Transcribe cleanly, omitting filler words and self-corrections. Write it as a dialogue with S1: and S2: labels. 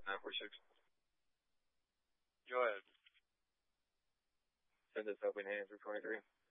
S1: 946.
S2: Go ahead.
S1: Send us helping hands for 23.